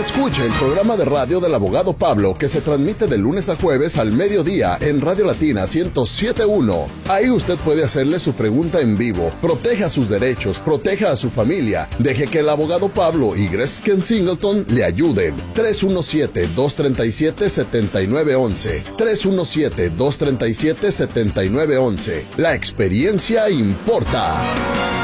Escuche el programa de radio del abogado Pablo, que se transmite de lunes a jueves al mediodía en Radio Latina 107.1. Ahí usted puede hacerle su pregunta en vivo. Proteja sus derechos, proteja a su familia. Deje que el abogado Pablo y Gresken Singleton le ayuden. 317-237-7911. 317-237-7911. La experiencia importa.